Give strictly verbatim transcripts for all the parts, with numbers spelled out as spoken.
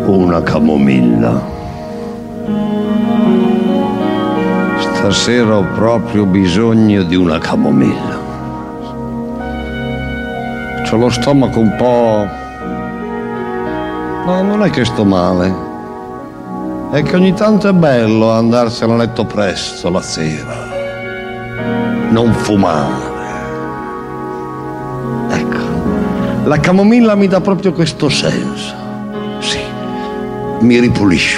una camomilla. Stasera ho proprio bisogno di una camomilla. C'ho lo stomaco un po'... No, non è che sto male. È che ogni tanto è bello andarsene a letto presto la sera. Non fumare. Ecco, la camomilla mi dà proprio questo senso. Sì, mi ripulisce.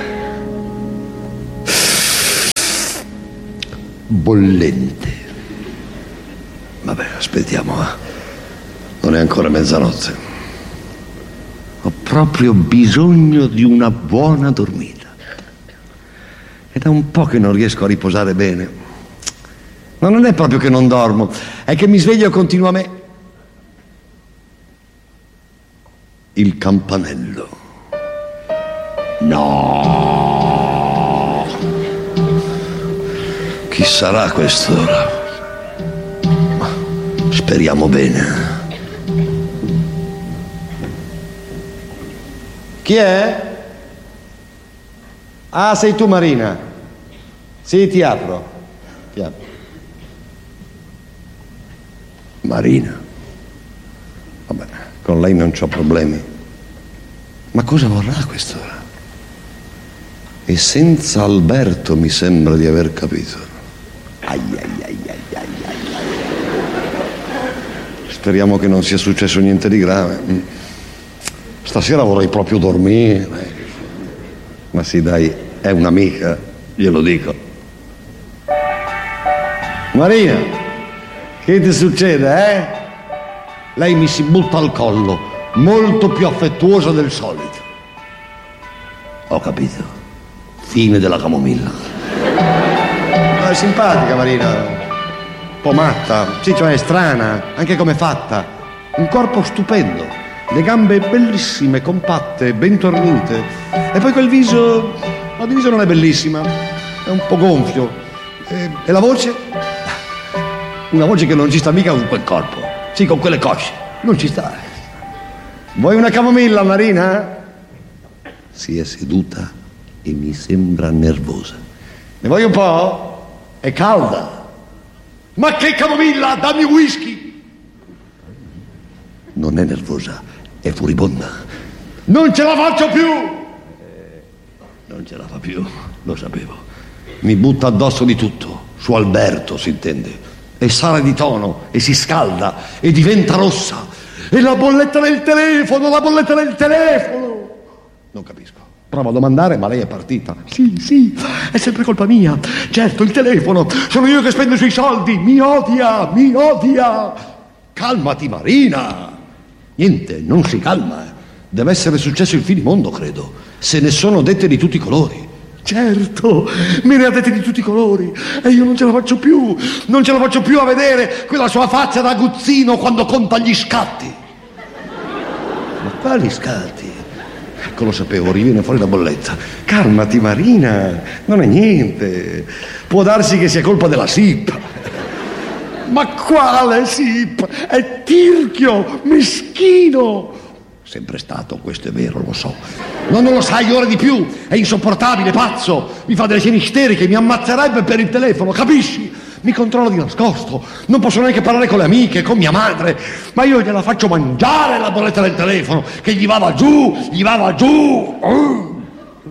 Bollente. Vabbè, aspettiamo, eh. Non è ancora mezzanotte. Ho proprio bisogno di una buona dormita. È da un po' che non riesco a riposare bene. Ma non è proprio che non dormo, è che mi sveglio continuamente. Il campanello. No! Chi sarà a quest'ora? Speriamo bene. Chi è? Ah, sei tu, Marina. Sì, ti apro. Ti apro. Marina. Vabbè, con lei non c'ho problemi. Ma cosa vorrà a quest'ora? E senza Alberto mi sembra di aver capito. Ai ai ai ai ai ai. Speriamo che non sia successo niente di grave. Stasera vorrei proprio dormire. Ma sì, dai, è un'amica, glielo dico. Marina! Che ti succede, eh? Lei mi si butta al collo, molto più affettuosa del solito. Ho capito. Fine della camomilla. Ma è simpatica, Marina. Un po' matta. Sì, cioè è strana, anche come è fatta. Un corpo stupendo. Le gambe bellissime, compatte, ben tornite. E poi quel viso... No, il viso non è bellissima. È un po' gonfio. E, e la voce? Una voce che non ci sta mica con quel corpo. Sì, con quelle cosce. Non ci sta. Vuoi una camomilla, Marina? Si è seduta e mi sembra nervosa. Ne vuoi un po'? È calda. Ma che camomilla? Dammi whisky. Non è nervosa, è furibonda. Non ce la faccio più. Eh, non ce la fa più, lo sapevo. Mi butta addosso di tutto. Su Alberto, si intende. E sale di tono, e si scalda, e diventa rossa. E la bolletta del telefono, la bolletta del telefono. Non capisco. Provo a domandare, ma lei è partita. Sì, sì, è sempre colpa mia. Certo, il telefono. Sono io che spendo sui soldi. Mi odia, mi odia. Calmati, Marina. Niente, non si calma. Deve essere successo il finimondo, credo. Se ne sono dette di tutti i colori. Certo, me ne ha dette di tutti i colori e io non ce la faccio più, non ce la faccio più a vedere quella sua faccia da aguzzino quando conta gli scatti. Ma quali scatti? Ecco, lo sapevo, riviene fuori la bolletta. Calmati, Marina, non è niente. Può darsi che sia colpa della S I P. Ma quale S I P? È tirchio, meschino. Sempre stato, questo è vero, lo so. No, non lo sai, ora di più. È insopportabile, pazzo. Mi fa delle scene isteriche, mi ammazzerebbe per il telefono, capisci? Mi controlla di nascosto. Non posso neanche parlare con le amiche, con mia madre. Ma io gliela faccio mangiare la bolletta del telefono, che gli va giù, gli va giù. Uh.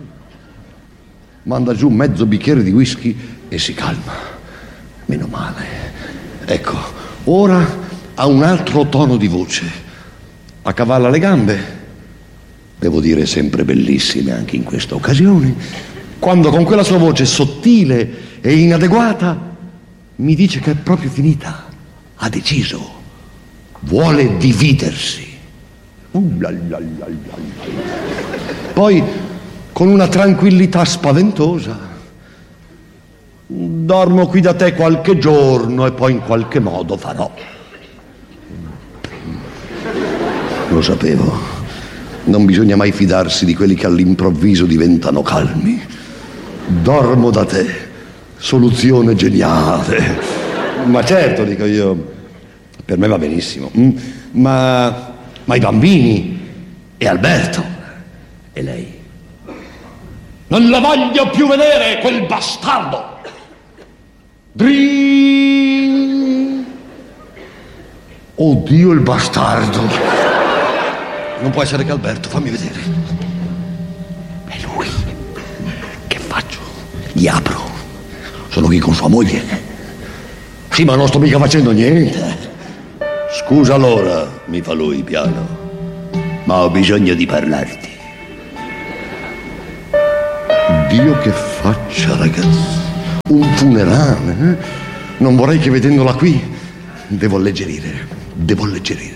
Manda giù mezzo bicchiere di whisky e si calma. Meno male. Ecco, ora ha un altro tono di voce. Accavalla le gambe. Devo dire sempre bellissime anche in questa occasione, quando con quella sua voce sottile e inadeguata mi dice che è proprio finita, ha deciso, vuole dividersi. Uh, la, la, la, la. Poi con una tranquillità spaventosa, dormo qui da te qualche giorno e poi in qualche modo farò. Lo sapevo. Non bisogna mai fidarsi di quelli che all'improvviso diventano calmi. Dormo da te. Soluzione geniale. Ma certo, dico io, per me va benissimo. Ma, ma i bambini e Alberto E lei? Non la voglio più vedere, quel bastardo! Dri! Oddio, il bastardo! Non può essere che Alberto, fammi vedere. È lui. Che faccio? Gli apro. Sono qui con sua moglie. Sì, ma non sto mica facendo niente. Scusa allora, mi fa lui piano, ma ho bisogno di parlarti. Dio, che faccia, ragazzi. Un funerale, eh? Non vorrei che vedendola qui devo alleggerire, devo alleggerire.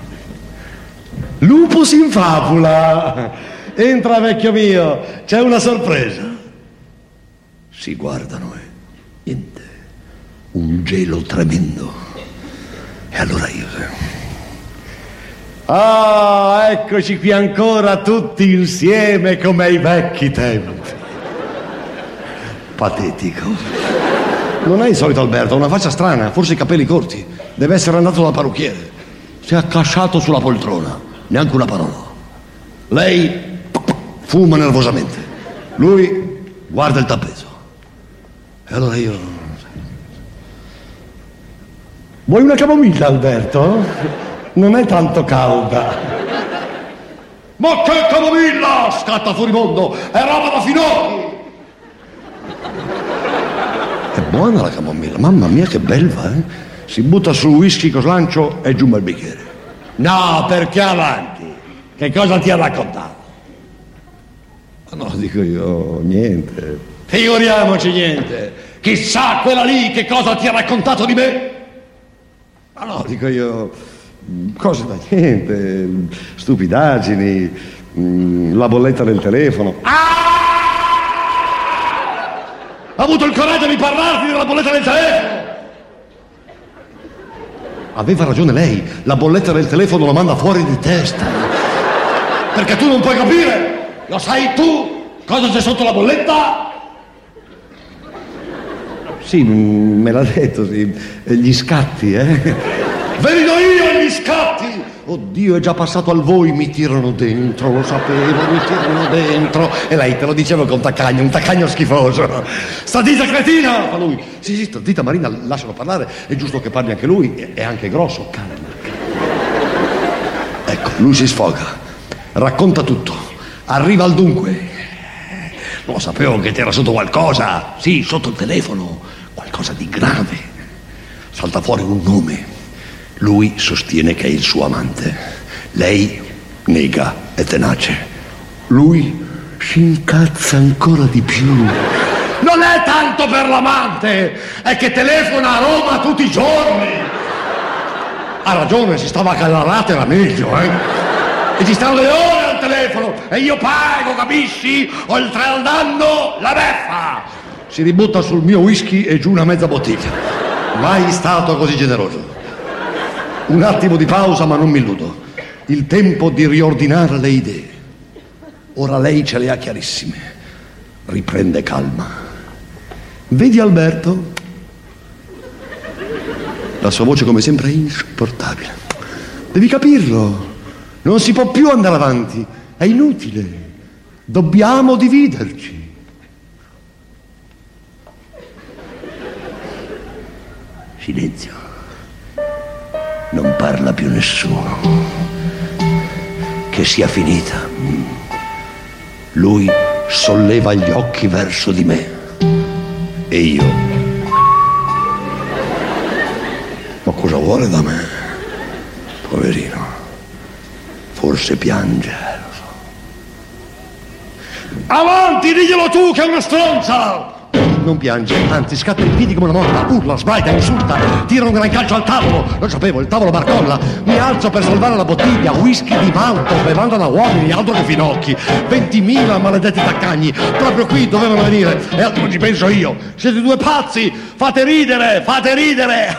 Lupus in fabula. Entra, vecchio mio, c'è una sorpresa. Si guardano e niente, un gelo tremendo. E allora io... Ah, eccoci qui ancora tutti insieme come ai vecchi tempi. Patetico. Non è il solito Alberto, ha una faccia strana, forse i capelli corti. Deve essere andato dal parrucchiere. Si è accasciato sulla poltrona, neanche una parola. Lei fuma nervosamente. Lui guarda il tappeto. E allora io... Vuoi una camomilla, Alberto? Non è tanto calda. Ma che camomilla? Scatta furibondo, è roba da finocchi. È buona la camomilla, mamma mia che belva, eh? Si butta sul whisky con slancio e giù il bicchiere. No, perché avanti? Che cosa ti ha raccontato? Ma no, dico io, niente. Figuriamoci niente. Chissà quella lì che cosa ti ha raccontato di me? Ma no, dico io, cose da niente, stupidaggini, la bolletta del telefono. Ah! Ha avuto il coraggio di parlarti della bolletta del telefono? Aveva ragione lei, la bolletta del telefono lo manda fuori di testa. Perché tu non puoi capire, lo sai tu cosa c'è sotto la bolletta? Sì, me l'ha detto, sì. Gli scatti, eh? Vedo io gli scatti! Oddio, è già passato al voi, mi tirano dentro, lo sapevo, mi tirano dentro. E lei te lo diceva con un taccagno, un taccagno schifoso. Sta zita cretina! Fa lui. Sì, sì, sta zita Marina, lascialo parlare, è giusto che parli anche lui, è anche grosso. Calma, calma. Ecco, lui si sfoga, racconta tutto, arriva al dunque. Lo sapevo che c'era sotto qualcosa, sì, sotto il telefono, qualcosa di grave. Salta fuori un nome. Lui sostiene che è il suo amante. Lei nega, è tenace. Lui si incazza ancora di più. Non è tanto per l'amante, è che telefona a Roma tutti i giorni. Ha ragione, si stava a Callarate, era meglio, eh? E ci stanno le ore al telefono e io pago, capisci? Oltre al danno, la beffa. Si ributta sul mio whisky e giù una mezza bottiglia. Mai stato così generoso. Un attimo di pausa, ma non mi illudo. Il tempo di riordinare le idee. Ora lei ce le ha chiarissime. Riprende calma. Vedi Alberto? La sua voce come sempre è insopportabile. Devi capirlo. Non si può più andare avanti, è inutile. Dobbiamo dividerci. Silenzio. Non parla più nessuno. Che sia finita. Lui solleva gli occhi verso di me. E io. Ma cosa vuole da me? Poverino. Forse piange, lo so. Avanti, diglielo tu che è una stronza! Non piange, anzi scatta in piedi come una morta, urla, sbraita, insulta, tira un gran calcio al tavolo. Lo sapevo, il tavolo barcolla. Mi alzo per salvare la bottiglia, whisky di malto, bevanda da uomini, altro che finocchi. ventimila maledetti taccagni, proprio qui dovevano venire. E altro non ci penso io. Siete due pazzi, fate ridere, fate ridere.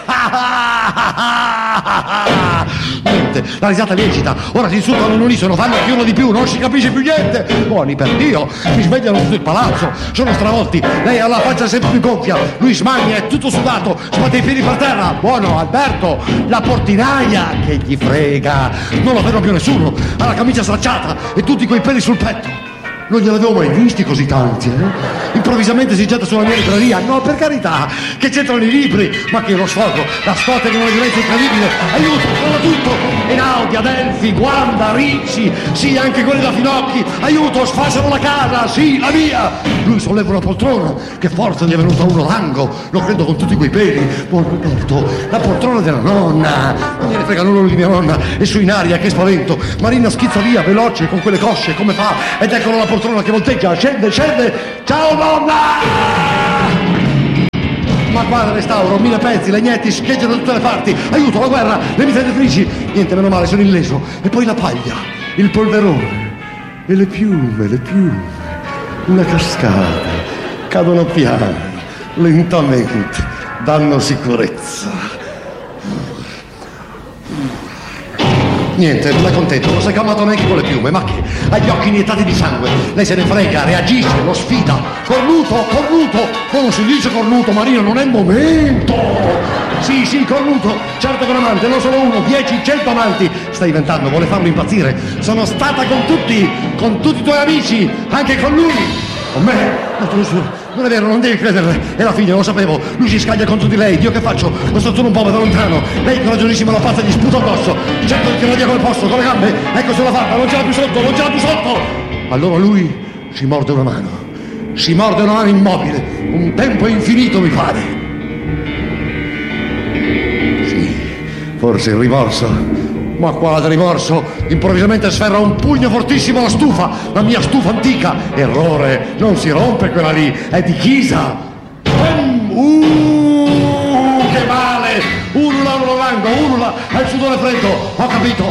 Niente, la risata lecita, ora si insultano in unisono, fanno anche uno di più, non si capisce più niente. Buoni per Dio, mi svegliano tutto il palazzo, sono stravolti, lei ha la faccia sempre più gonfia, lui smania, è tutto sudato, sbatte i piedi per terra. Buono Alberto, la portinaia che gli frega, non lo vedo più nessuno, ha la camicia stracciata e tutti quei peli sul petto. Non gliene avevo mai visti così tanti, eh? Improvvisamente si getta sulla mia libreria. No, per carità, che c'entrano i libri? Ma che lo sfogo, la scotta che è una violenza incredibile. Aiuto, trova tutto. Einaudi, Adelphi, Guanda, Ricci, sì, anche quelli da Finocchi. Aiuto, sfasciano la casa, sì, la mia. Lui solleva una poltrona. Che forza gli è venuta uno rango. Lo credo con tutti quei peli. Buon Roberto, la poltrona della nonna. Non gliene frega nulla di mia nonna. E su in aria, che spavento. Marina schizza via, veloce, con quelle cosce, come fa? Ed eccolo la poltrona che volteggia, scende, scende. Ciao nonna! Ma guarda, restauro, mille pezzi, legnetti, scheggiano da tutte le parti. Aiuto, la guerra, le mitragliatrici. Niente, meno male, sono illeso. E poi la paglia, il polverone, e le piume, le piume. Una cascata. Cadono piano, lentamente, danno sicurezza. Niente, non è contento, non si è calmato neanche con le piume, ma che? Ha gli occhi iniettati di sangue, lei se ne frega, reagisce, lo sfida. Cornuto, cornuto, ma non si dice cornuto, Marino, non è il momento. Sì, sì, cornuto, certo che un amante, non solo uno, dieci, cento amanti. Sta diventando, vuole farmi impazzire. Sono stata con tutti, con tutti i tuoi amici, anche con lui. Con me? No, te lo giuro. Non è vero, non devi crederle. È la figlia, lo sapevo. Lui si scaglia contro di lei. Dio, che faccio? Lo sto solo un po' da lontano. Lei coraggiosissima la pazza gli sputa addosso. Certo che la dia come posso, con le gambe. Ecco se l'ha fatta, non ce l'ha più sotto, non ce l'ha più sotto. Allora lui si morde una mano. Si morde una mano immobile. Un tempo infinito, mi pare. Sì, forse il rimorso. Ma quale rimorso? Improvvisamente sferra un pugno fortissimo alla stufa, la mia stufa antica. Errore, non si rompe quella lì, è di ghisa. Uh, che male! Ulula, ululando, ulula, è il sudore freddo, ho capito.